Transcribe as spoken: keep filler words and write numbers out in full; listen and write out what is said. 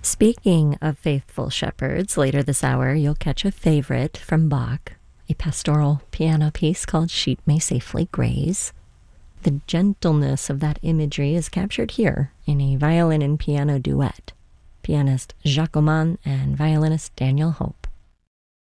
Speaking of faithful shepherds, later this hour you'll catch a favorite from Bach, a pastoral piano piece called Sheep May Safely Graze. The gentleness of that imagery is captured here in a violin and piano duet. Pianist Jacques Oman and violinist Daniel Hope.